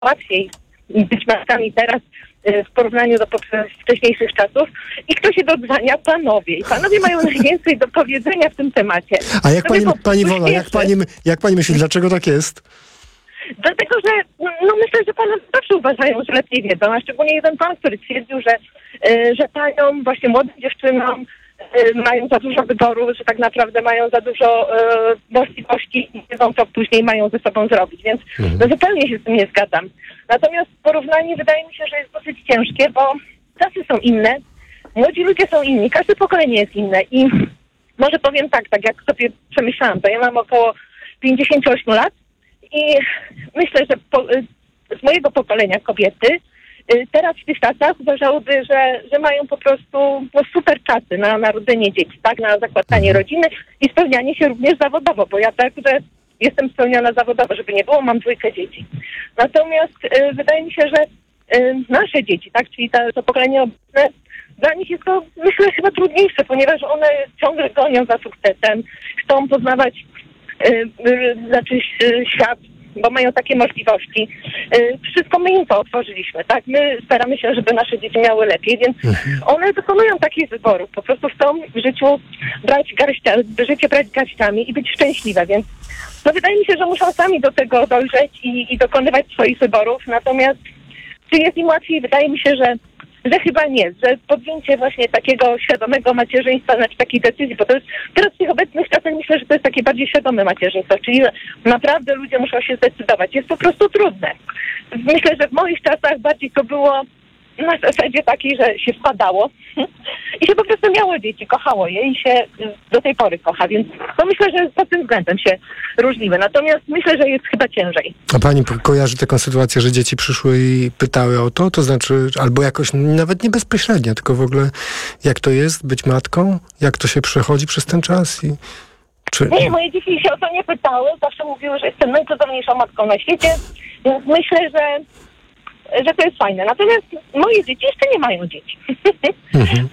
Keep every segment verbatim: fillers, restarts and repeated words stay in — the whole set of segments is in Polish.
łatwiej być matkami teraz w porównaniu do wcześniejszych czasów i kto się dodzwania? Panowie. I panowie mają najwięcej do powiedzenia w tym temacie. A jak pani, po, pani Wola, jak pani, jak pani myśli, dlaczego tak jest? Dlatego, że no myślę, że panowie zawsze uważają, że lepiej wiedzą, a szczególnie jeden pan, który twierdził, że, y, że paniom, właśnie młodym dziewczynom y, mają za dużo wyboru, że tak naprawdę mają za dużo y, możliwości i wiedzą, co później mają ze sobą zrobić, więc mhm. no, zupełnie się z tym nie zgadzam. Natomiast porównanie wydaje mi się, że jest dosyć ciężkie, bo czasy są inne, młodzi ludzie są inni, każde pokolenie jest inne i może powiem tak, tak jak sobie przemyślałam, to ja mam około pięćdziesiąt osiem lat i myślę, że po, z mojego pokolenia kobiety teraz w tych czasach uważałyby, że, że mają po prostu no, super czasy na narodzenie dzieci, tak, na zakładanie rodziny i spełnianie się również zawodowo, bo ja tak, że jestem spełniona zawodowo, żeby nie było, mam dwójkę dzieci. Natomiast y, wydaje mi się, że y, nasze dzieci, tak, czyli ta, to pokolenie obecne, dla nich jest to, myślę, chyba trudniejsze, ponieważ one ciągle gonią za sukcesem, chcą poznawać y, y, znaczy y, świat, bo mają takie możliwości. Y, wszystko my im to otworzyliśmy, tak? My staramy się, żeby nasze dzieci miały lepiej, więc one dokonują takich wyborów. Po prostu chcą w życiu brać garścia, życie brać garściami i być szczęśliwe, więc no wydaje mi się, że muszą sami do tego dojrzeć i, i dokonywać swoich wyborów. Natomiast czy jest im łatwiej? Wydaje mi się, że że chyba nie, że podjęcie właśnie takiego świadomego macierzyństwa, znaczy takiej decyzji, bo to jest teraz w tych obecnych czasach myślę, że to jest takie bardziej świadome macierzyństwo, czyli naprawdę ludzie muszą się zdecydować. Jest po prostu trudne. Myślę, że w moich czasach bardziej to było na zasadzie takiej, że się wpadało i się po prostu miało dzieci, kochało je i się do tej pory kocha, więc no myślę, że pod tym względem się różnimy. Natomiast myślę, że jest chyba ciężej. A pani kojarzy taką sytuację, że dzieci przyszły i pytały o to, to znaczy, albo jakoś nawet nie bezpośrednio, tylko w ogóle jak to jest być matką? Jak to się przechodzi przez ten czas? I czy... Nie, moje dzieci się o to nie pytały, zawsze mówiły, że jestem najcudowniejszą matką na świecie, więc myślę, że że to jest fajne. Natomiast moje dzieci jeszcze nie mają dzieci. Mhm.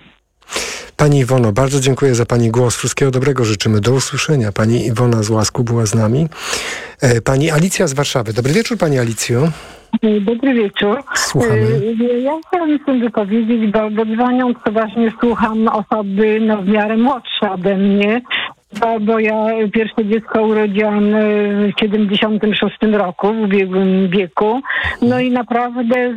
Pani Iwono, bardzo dziękuję za pani głos. Wszystkiego dobrego życzymy. Do usłyszenia. Pani Iwona z Łasku była z nami. Pani Alicja z Warszawy. Dobry wieczór, pani Alicjo. Dobry wieczór. Słuchamy. Ja chciałam się wypowiedzieć, bo, bo dzwoniąc uważnie słucham osoby no, w miarę młodsze ode mnie, bo, bo ja pierwsze dziecko urodziłam w siedemdziesiątym szóstym roku, w ubiegłym wieku. No i naprawdę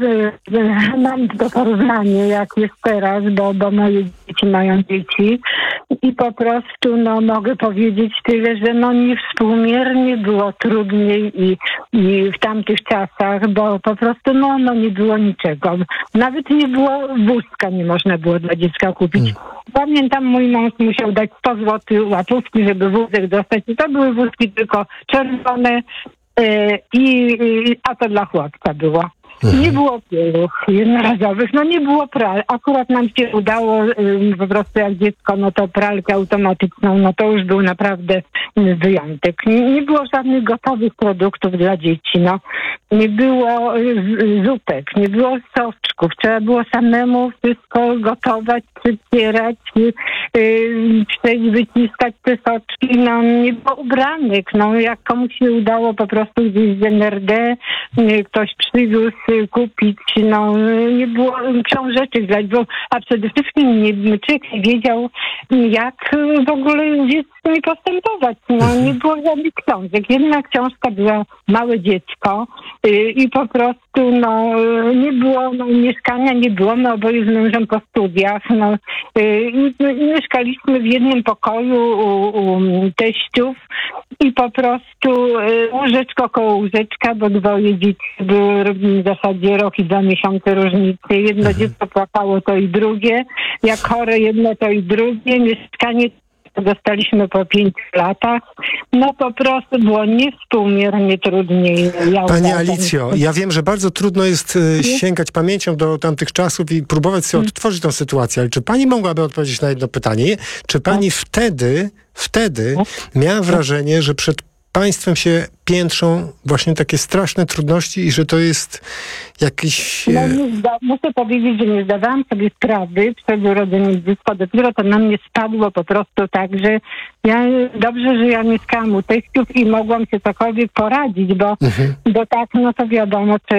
mam to porównanie, jak jest teraz, bo, bo moje dzieci mają dzieci. I po prostu no, mogę powiedzieć tyle, że no niewspółmiernie było trudniej i, i w tamtych czasach, bo po prostu no, no nie było niczego. Nawet nie było wózka, nie można było dla dziecka kupić. Hmm. Pamiętam, mój mąż musiał dać sto złotych łapówki, żeby wózek dostać. I to były wózki tylko czerwone yy, i, a to dla chłopca było. Mhm. Nie było pieluch jednorazowych, no nie było pral. Akurat nam się udało y, po prostu jak dziecko, no to pralkę automatyczną, no to już był naprawdę wyjątek. Nie, nie było żadnych gotowych produktów dla dzieci, no. Nie było y, zupek, nie było soczków. Trzeba było samemu wszystko gotować, przycierać, y, y, wyciskać te soczki, no nie było ubranek, no jak komuś się udało po prostu gdzieś z N R D, y, ktoś przywiózł kupić, no nie było książeczek dać, bo, a przede wszystkim nie, człowiek nie wiedział, jak w ogóle dzieckiem postępować. No nie było żadnych książek. Jedna książka była Małe dziecko yy, i po prostu no nie było, no, mieszkania nie było, no oboje z mężem po studiach, no yy, i, i mieszkaliśmy w jednym pokoju u, u teściów i po prostu yy, łóżeczko koło łóżeczka, bo dwoje dzieci były w zasadzie rok i dwa miesiące różnicy. Jedno mhm. dziecko płakało, to i drugie. Jak chore jedno, to i drugie. Mieszkanie dostaliśmy po pięciu latach. No po prostu było niewspółmiernie trudniej. Ja Pani Alicjo, ja wiem, że bardzo trudno jest y, sięgać pamięcią do tamtych czasów i próbować sobie odtworzyć tę sytuację, ale czy pani mogłaby odpowiedzieć na jedno pytanie? Czy pani wtedy, wtedy miała wrażenie, że przed państwem się piętrzą właśnie takie straszne trudności i że to jest jakiś... No, nie zda- muszę powiedzieć, że nie zdawałam sobie sprawy przed urodzeniem dziecka. Dopiero to na mnie spadło po prostu tak, że ja dobrze, że ja mieszkałam u teściów i mogłam się cokolwiek poradzić, bo, Mhm. bo tak, no to wiadomo,